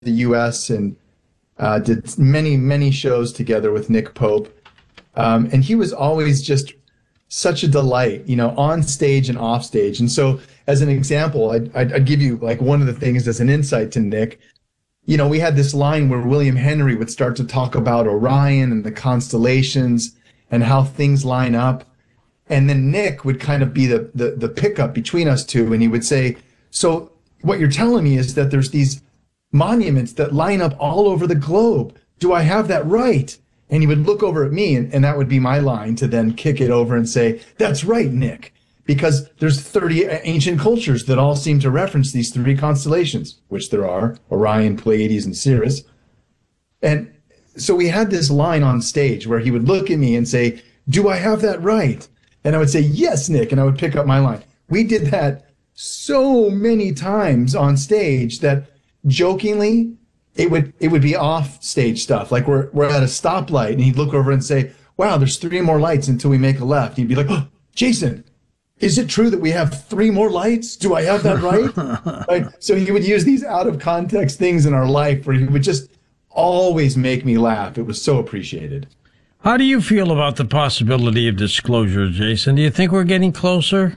the U.S. and did many, many shows together with Nick Pope. And he was always just such a delight, on stage and off stage. And so as an example, I'd give you like one of the things as an insight to Nick. We had this line where William Henry would start to talk about Orion and the constellations and how things line up. And then Nick would kind of be the pickup between us two. And he would say, so what you're telling me is that there's these monuments that line up all over the globe. Do I have that right? And he would look over at me, and that would be my line to then kick it over and say, that's right, Nick, because there's 30 ancient cultures that all seem to reference these 3 constellations, which there are, Orion, Pleiades, and Sirius. And so we had this line on stage where he would look at me and say, do I have that right? And I would say, yes, Nick, and I would pick up my line. We did that so many times on stage that jokingly, it would be off stage stuff. Like we're at a stoplight and he'd look over and say, wow, there's 3 more lights until we make a left. He'd be like, oh, Jason, is it true that we have 3 more lights? Do I have that right? Right? So he would use these out of context things in our life where he would just always make me laugh. It was so appreciated. How do you feel about the possibility of disclosure, Jason? Do you think we're getting closer?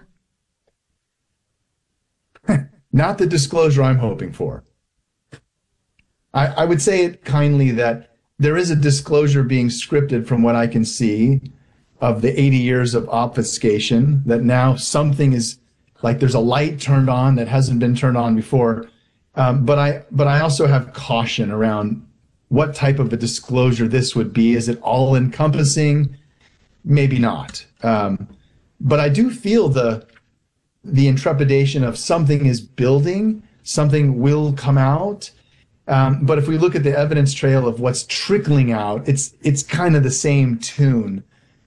Not the disclosure I'm hoping for. I would say it kindly that there is a disclosure being scripted from what I can see of the 80 years of obfuscation, that now something is like there's a light turned on that hasn't been turned on before. But I also have caution around what type of a disclosure this would be. Is it all encompassing? Maybe not. But I do feel the intrepidation of something is building, something will come out. But if we look at the evidence trail of what's trickling out, it's kind of the same tune.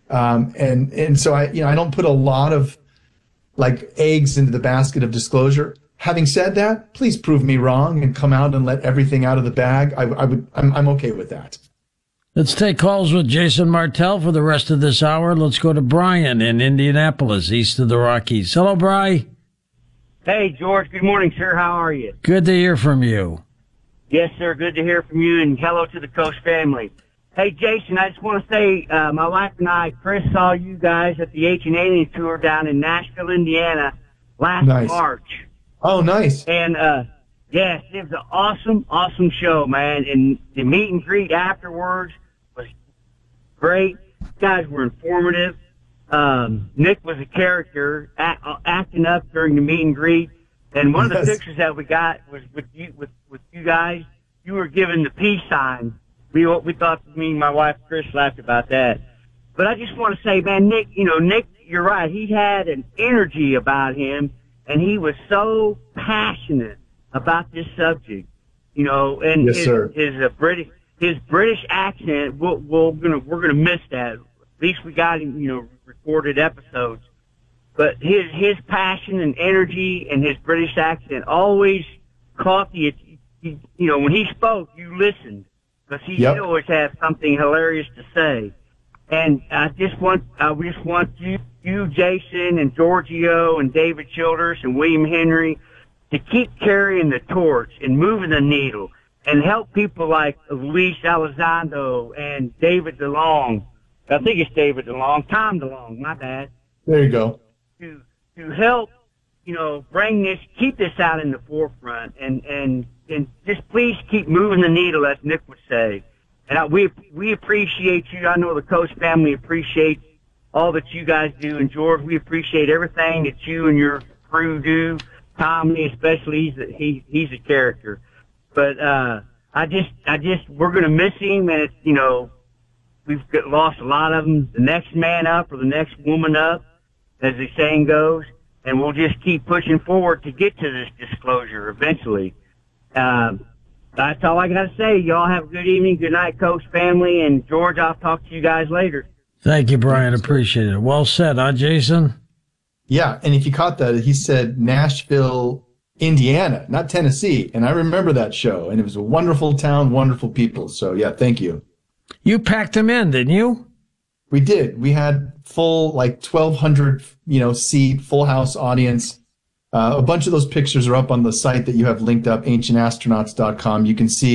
And so I don't put a lot of like eggs into the basket of disclosure. Having said that, please prove me wrong and come out and let everything out of the bag. I'm okay with that. Let's take calls with Jason Martell for the rest of this hour. Let's go to Brian in Indianapolis, east of the Rockies. Hello, Brian. Hey, George. Good morning, sir. How are you? Good to hear from you. Yes, sir. Good to hear from you, and hello to the Coast family. Hey, Jason, I just want to say my wife and I, Chris, saw you guys at the Ancient Alien Tour down in Nashville, Indiana last March. Oh, nice. And, yes, it was an awesome show, man. And the meet and greet afterwards was great. You guys were informative. Nick was a character acting up during the meet and greet. And one of the pictures that we got was with you guys. You were given the peace sign. We thought, me and my wife Chris laughed about that. But I just want to say, man, Nick, you're right. He had an energy about him, and he was so passionate about this subject. And yes, sir. His British accent. We're gonna miss that. At least we got him, recorded episodes. But his passion and energy and his British accent always caught the, when he spoke, you listened, because he always had something hilarious to say. And I just want you, Jason, and Giorgio, and David Childers, and William Henry to keep carrying the torch and moving the needle and help people like Luis Elizondo and David DeLong. I think it's David DeLong, Tom DeLong, my bad. There you go. To help, keep this out in the forefront, and just please keep moving the needle, as Nick would say. And we appreciate you. I know the Coast family appreciates all that you guys do, and George, we appreciate everything that you and your crew do. Tommy, especially, he's a character. But we're gonna miss him, and we've lost a lot of them. The next man up or the next woman up, as the saying goes, and we'll just keep pushing forward to get to this disclosure eventually. That's all I got to say. Y'all have a good evening. Good night, Coach family. And George, I'll talk to you guys later. Thank you, Brian. Appreciate it. Well said, huh, Jason? Yeah, and if you caught that, he said Nashville, Indiana, not Tennessee. And I remember that show, and it was a wonderful town, wonderful people. So, yeah, thank you. You packed them in, didn't you? We did. We had full, 1,200, seat, full house audience. A bunch of those pictures are up on the site that you have linked up, ancientastronauts.com. You can see